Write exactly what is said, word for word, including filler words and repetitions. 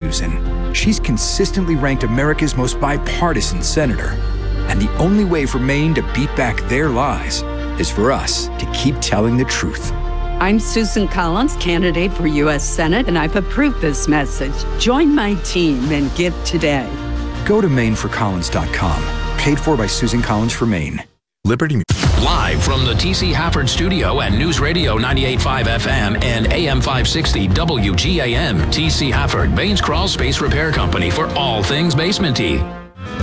Susan. She's consistently ranked America's most bipartisan senator. And the only way for Maine to beat back their lies is for us to keep telling the truth. I'm Susan Collins, candidate for U S Senate, and I've approved this message. Join my team and give today. Go to Maine for Collins dot com. Paid for by Susan Collins for Maine. Liberty. Live from the T C Hafford Studio and News Radio ninety-eight point five F M and A M five sixty W G A M. T C Hafford, Maine's Crawl Space Repair Company for all things basement-y.